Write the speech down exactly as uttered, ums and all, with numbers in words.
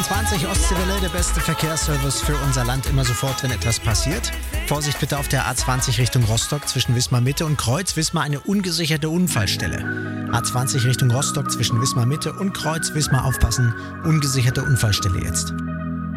vierundzwanzig, Ostseewelle, der beste Verkehrsservice für unser Land, immer sofort, wenn etwas passiert. Vorsicht bitte auf der A zwanzig Richtung Rostock zwischen Wismar Mitte und Kreuz Wismar, eine ungesicherte Unfallstelle. A zwanzig Richtung Rostock zwischen Wismar Mitte und Kreuz Wismar, aufpassen, ungesicherte Unfallstelle jetzt.